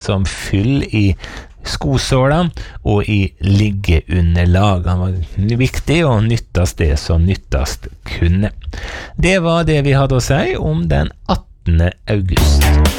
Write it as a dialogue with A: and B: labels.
A: som fyll i skosåla og i liggeunderlag. Han var viktig og nyttast det som nyttast kunne. Det var det vi hadde å si om den 18. august.